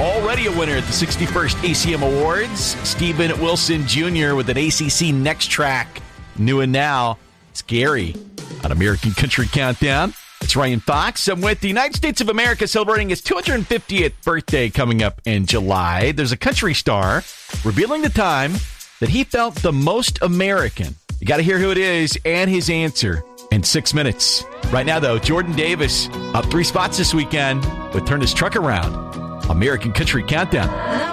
Already a winner at the 61st ACM Awards. Stephen Wilson Jr. with an ACC Next Track. New and now, it's Gary on American Country Countdown. It's Ryan Fox. I'm with the United States of America celebrating its 250th birthday coming up in July. There's a country star revealing the time that he felt the most American. You got to hear who it is and his answer in 6 minutes. Right now, though, Jordan Davis up 3 spots this weekend with Turn His Truck Around. American Country Countdown.